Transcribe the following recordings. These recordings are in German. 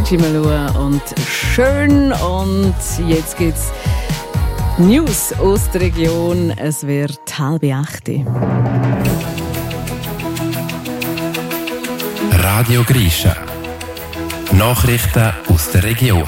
Gigi Malua und «Schön». Und jetzt gibt's News aus der Region. Es wird 7:30. Radio Grisha. Nachrichten aus der Region.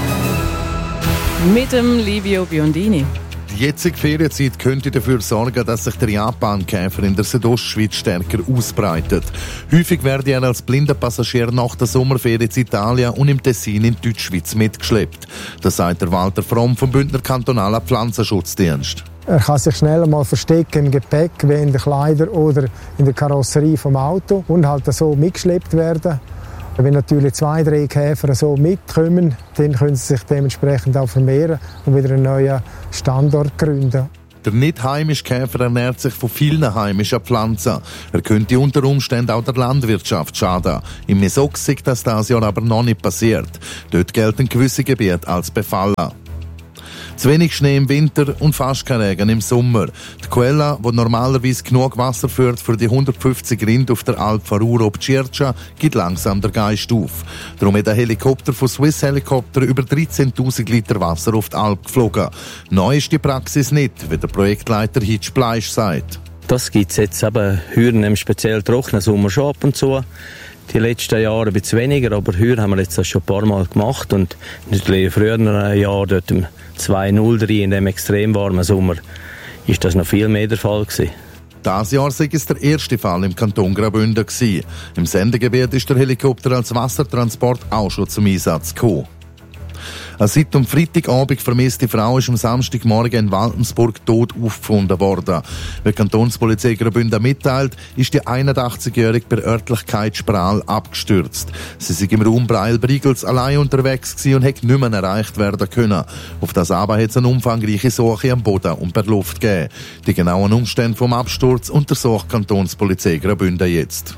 Mit dem Livio Biondini. Die jetzige Ferienzeit könnte dafür sorgen, dass sich der Japankäfer in der Südostschweiz stärker ausbreitet. Häufig werde er als blinder Passagier nach der Sommerferien in Italien und im Tessin in Deutschschweiz mitgeschleppt. Das sagt der Walter Fromm vom Bündner Kantonalen Pflanzenschutzdienst. Er kann sich schnell mal verstecken im Gepäck, wie in den Kleidern oder in der Karosserie vom Auto und halt so mitgeschleppt werden. Wenn natürlich 2-3 Käfer so mitkommen, dann können sie sich dementsprechend auch vermehren und wieder einen neuen Standort gründen. Der nicht heimische Käfer ernährt sich von vielen heimischen Pflanzen. Er könnte unter Umständen auch der Landwirtschaft schaden. Im Mesox ist das dieses Jahr aber noch nicht passiert. Dort gelten gewisse Gebiete als befallen. Zu wenig Schnee im Winter und fast kein Regen im Sommer. Die Quelle, die normalerweise genug Wasser führt für die 150 Rinder auf der Alp Faruro-Bcirca, gibt langsam der Geist auf. Darum hat ein Helikopter von Swiss Helicopter über 13.000 Liter Wasser auf die Alp geflogen. Neu ist die Praxis nicht, wie der Projektleiter Hitch Bleisch sagt. Das gibt es jetzt eben heuer im speziell trockenen Sommer schon ab und zu. Die letzten Jahre ein bisschen weniger, aber heuer haben wir jetzt das schon ein paar Mal gemacht. Und natürlich in früheren Jahren, dort im 2003, in dem extrem warmen Sommer, ist das noch viel mehr der Fall gewesen. Dieses Jahr sei es der erste Fall im Kanton Graubünden gewesen. Im Sendegebiet ist der Helikopter als Wassertransport auch schon zum Einsatz gekommen. Eine seit am Freitagabend vermisste Frau ist am Samstagmorgen in Waltensburg tot aufgefunden worden. Wie die Kantonspolizei Graubünden mitteilt, ist die 81-Jährige bei der Örtlichkeit Sprahl abgestürzt. Sie sei im Raum Breil-Briegels allein unterwegs gewesen und hätte nicht mehr erreicht werden können. Auf das aber hat es eine umfangreiche Suche am Boden und per Luft gegeben. Die genauen Umstände vom Absturz untersucht die Kantonspolizei Graubünden jetzt.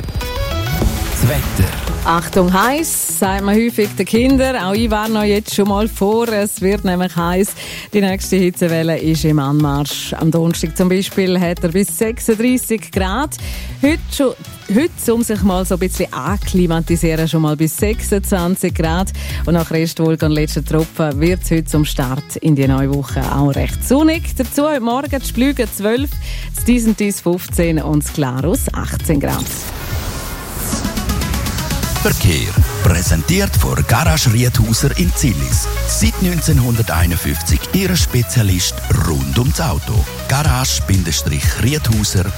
Das Wetter. Achtung, heiß, sagt man häufig den Kindern. Auch ich warne euch jetzt schon mal vor. Es wird nämlich heiß. Die nächste Hitzewelle ist im Anmarsch. Am Donnerstag zum Beispiel hat er bis 36 Grad. Heute, um sich mal so ein bisschen akklimatisieren, schon mal bis 26 Grad. Und nach Restwolke und letzten Tropfen wird es heute zum Start in die neue Woche auch recht sonnig. Dazu heute Morgen die Splüge 12, das Dies 15 und das Glarus 18 Grad. Verkehr. Präsentiert von Garage Riedhauser in Zillis. Seit 1951 Ihr Spezialist rund ums Auto. Garage-Riedhauser.ch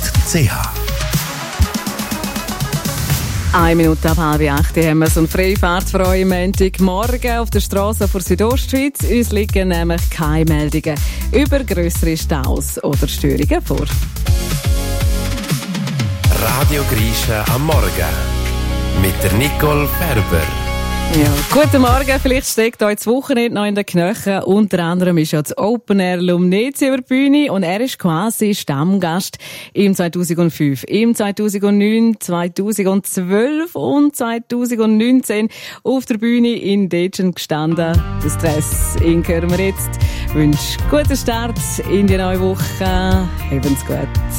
1 Minute ab 7:30 haben wir so eine Freifahrt für euch am Montagmorgen auf der Straße vor Südostschweiz. Uns liegen nämlich keine Meldungen über grössere Staus oder Störungen vor. Radio Grisha am Morgen. Mit der Nicole Färber. Ja, guten Morgen. Vielleicht steckt euch das Wochenende noch in den Knochen. Unter anderem ist ja das Open Air Lumnezi über die Bühne und er ist quasi Stammgast im 2005, im 2009, 2012 und 2019 auf der Bühne in Degen gestanden. Das Stress, ihn hören wir jetzt. Ich wünsche guten Start in die neue Woche. Haben's gut.